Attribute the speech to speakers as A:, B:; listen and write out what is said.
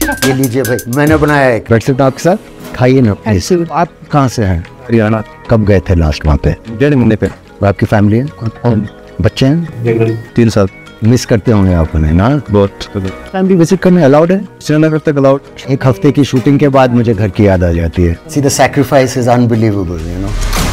A: ये लीजिए भाई, मैंने बनाया है। वैसे तो आपके साथ खाइए ना। आप कहाँ से हैं?
B: हरियाणा।
A: कब गए थे लास्ट वहाँ पे?
B: 1.5 महीने पे।
A: आपकी फैमिली है, बच्चे हैं?
B: 3 साल।
A: मिस करते होंगे आप उन्हें ना?
B: बहुत।
A: फैमिली विजिट करने अलाउड है?
B: श्रीनगर तक अलाउड।
A: एक हफ्ते की शूटिंग के बाद मुझे घर की याद आ जाती है। See the sacrifice is unbelievable, you know.